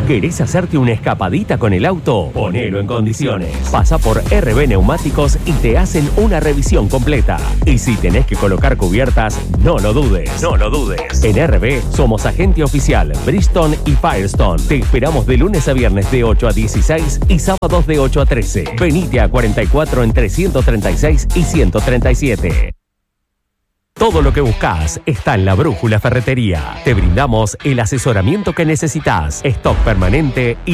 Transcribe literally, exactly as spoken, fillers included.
¿Querés hacerte una escapadita con el auto? Ponelo en condiciones. Pasa por R B Neumáticos y te hacen una revisión completa. Y si tenés que colocar cubiertas, no lo dudes. No lo dudes. En R B somos agente oficial Bridgestone y Firestone. Te esperamos de lunes a viernes de ocho a dieciséis y sábados de ocho a trece. Venite a cuarenta y cuatro entre ciento treinta y seis y ciento treinta y siete. Todo lo que buscas está en La Brújula Ferretería. Te brindamos el asesoramiento que necesitas, stock permanente y